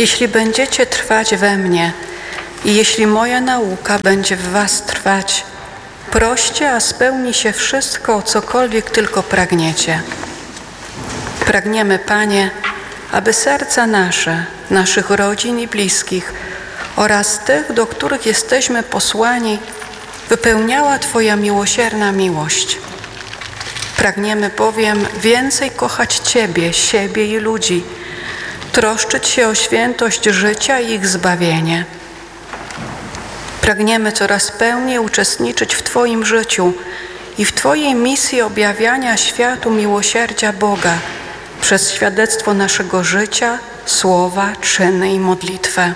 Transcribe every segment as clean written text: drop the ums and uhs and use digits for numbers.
Jeśli będziecie trwać we mnie i jeśli moja nauka będzie w was trwać, proście, a spełni się wszystko, o cokolwiek tylko pragniecie. Pragniemy, Panie, aby serca nasze, naszych rodzin i bliskich oraz tych, do których jesteśmy posłani, wypełniała Twoja miłosierna miłość. Pragniemy bowiem więcej kochać Ciebie, siebie i ludzi, troszczyć się o świętość życia i ich zbawienie. Pragniemy coraz pełniej uczestniczyć w Twoim życiu i w Twojej misji objawiania światu miłosierdzia Boga przez świadectwo naszego życia, słowa, czyny i modlitwę.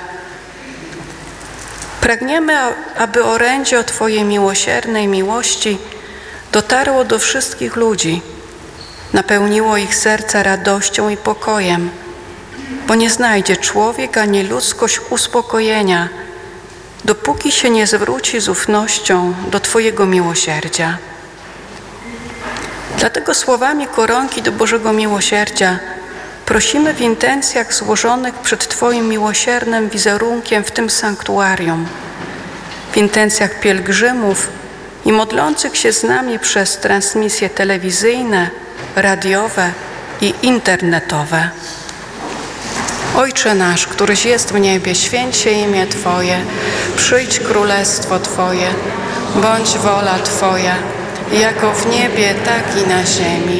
Pragniemy, aby orędzie o Twojej miłosiernej miłości dotarło do wszystkich ludzi, napełniło ich serca radością i pokojem, bo nie znajdzie człowiek ani ludzkość uspokojenia, dopóki się nie zwróci z ufnością do Twojego miłosierdzia. Dlatego słowami koronki do Bożego Miłosierdzia prosimy w intencjach złożonych przed Twoim miłosiernym wizerunkiem w tym sanktuarium, w intencjach pielgrzymów i modlących się z nami przez transmisje telewizyjne, radiowe i internetowe. Ojcze nasz, któryś jest w niebie, święć się imię Twoje, przyjdź królestwo Twoje, bądź wola Twoja, jako w niebie, tak i na ziemi.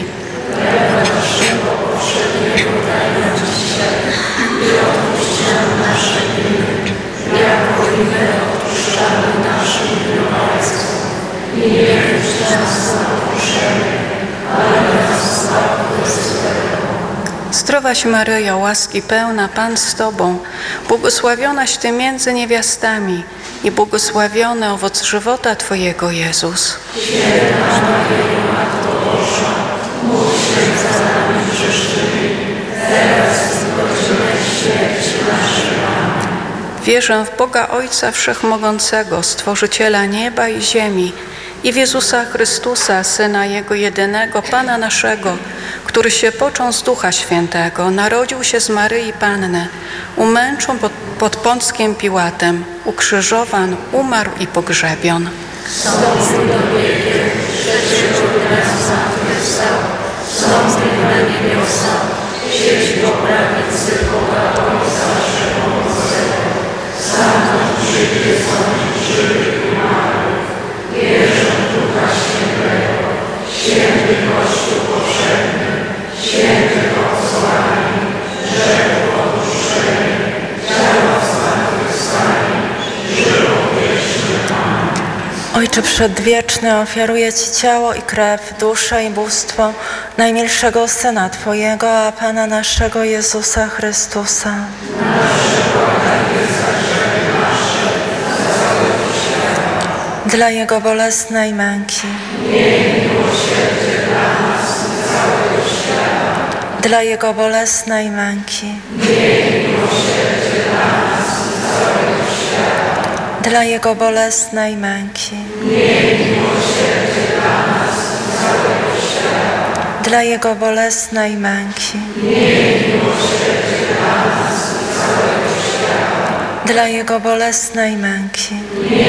I nie wpuść nas na pokuszenie, ale nas zbaw ze złego. Zdrowaś Maryjo, łaski pełna, Pan z Tobą, błogosławionaś Ty między niewiastami i błogosławiony owoc żywota Twojego, Jezus. Święta Maryjo, Matko Boża, módl się za nami grzesznymi, teraz i w godzinę śmierci naszej. Amen. Wierzę w Boga Ojca Wszechmogącego, Stworzyciela nieba i ziemi, i w Jezusa Chrystusa, Syna Jego jedynego, Pana naszego, który się począł z Ducha Świętego, narodził się z Maryi Panny, umęczon pod Pąckiem Piłatem, ukrzyżowan, umarł i pogrzebion. Wstąpił do wiekiem, przeszedł nas zmartwychwstał, wstąpił na niebiosa, siedzi po prawicy Boga Ojca Wszechmogącego, stamtąd przyjdzie sądzić żywych i umarłych. Wierzę w Ducha Świętego, święty Kościół powszechny, świętych obcowanie, grzechów odpuszczenie, ciała zmartwychwstanie, żywot wieczny. Amen. Ojcze Przedwieczny, ofiaruję Ci ciało i krew, duszę i bóstwo najmilszego Syna Twojego, a Pana naszego Jezusa Chrystusa. Dla Jego bolesnej męki, dla Jego bolesnej męki, dla Jego bolesnej męki, dla Jego bolesnej męki, dla Jego bolesnej męki,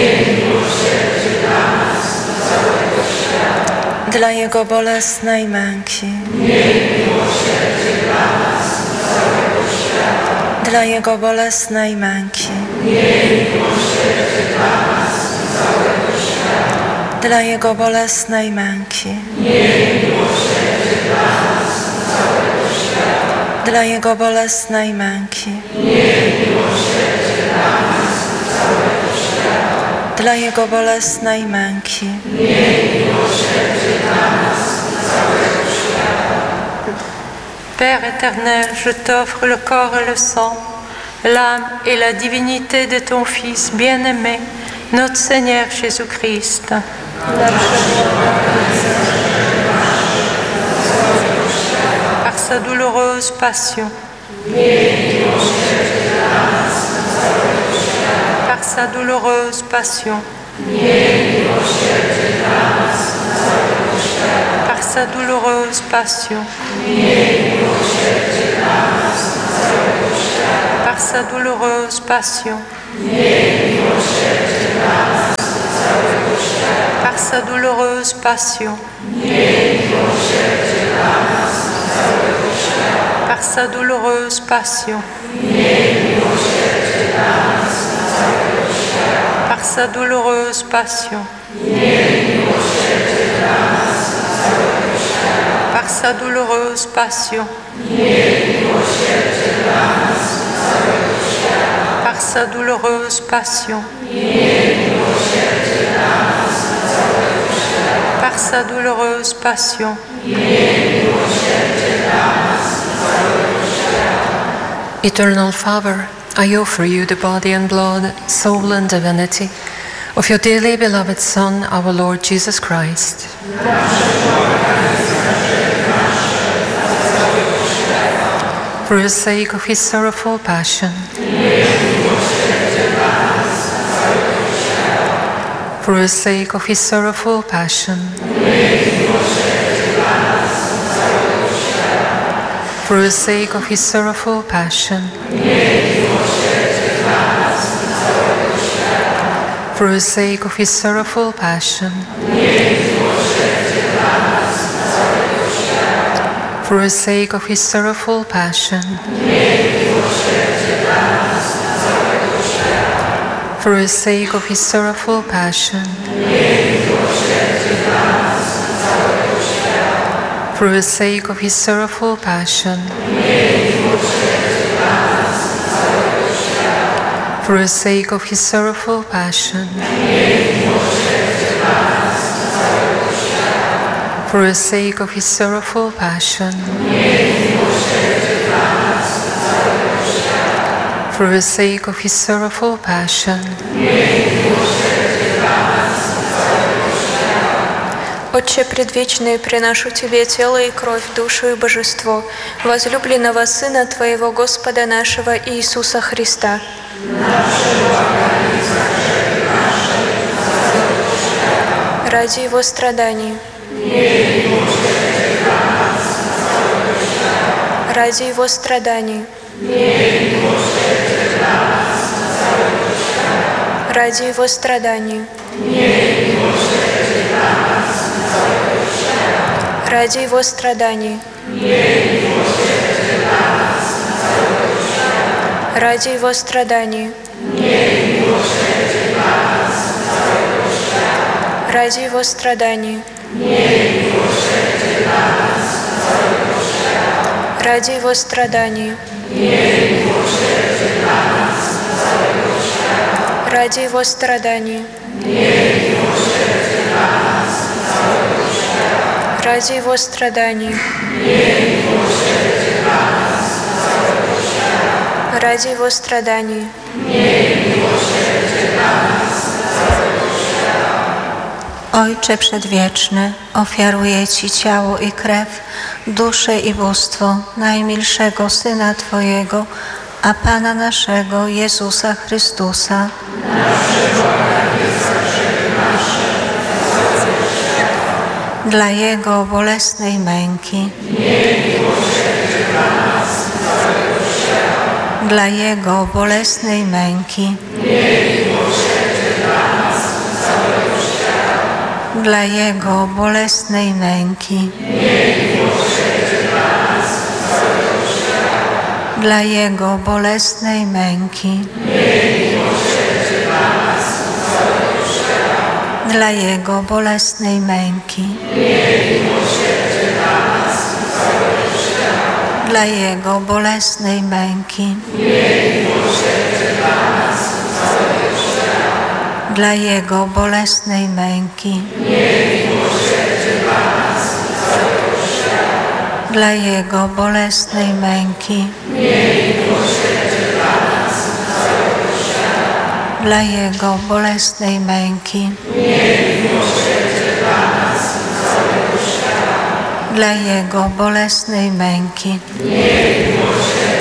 dla Jego bolesnej męki, dla Jego bolesnej męki, dla Jego bolesnej męki, dla Jego bolesnej męki, dla Jego bolesnej męki, Père éternel, je t'offre le corps et le sang, l'âme et la divinité de ton Fils bien-aimé, notre Seigneur Jésus-Christ. Par sa douloureuse passion, par sa douloureuse passion, par sa douloureuse passion, par sa douloureuse passion, par sa douloureuse passion, par sa douloureuse passion, par sa douloureuse passion, par sa douloureuse passion, par sa douloureuse passion, par sa douloureuse passion, Eternal Father, I offer you the body and blood, soul and divinity of your dearly beloved Son, our Lord Jesus Christ. For the sake of his sorrowful passion, for the sake of his sorrowful passion, for the sake of his sorrowful passion, for the sake of his sorrowful passion, for the sake of his sorrowful passion, for the sake of his sorrowful passion, for the sake of his sorrowful passion, for the sake of his sorrowful passion, for the sake of his sorrowful passion, for the sake of his sorrowful passion. Отче предвечный, приношу Тебе тело и кровь, душу и божество возлюбленного Сына Твоего Господа нашего Иисуса Христа, ради Его страданий, ради Его страданий, ради Его страданий, ради Его страданий, ради Его страданий, ради Его страданий, ради Его страданий, ради Его страданий, ради Его страданий, ради Его страданий, Ojcze Przedwieczny, ofiaruję Ci ciało i krew, duszę i bóstwo najmilszego Syna Twojego, a Pana naszego Jezusa Chrystusa, dla Jego bolesnej męki, dla Jego bolesnej męki, dla Jego bolesnej męki, dla Jego bolesnej męki, dla Jego bolesnej męki, dla Jego bolesnej męki, dla Jego bolesnej męki, dla Jego bolesnej męki, dla Jego bolesnej męki, dla Jego bolesnej męki,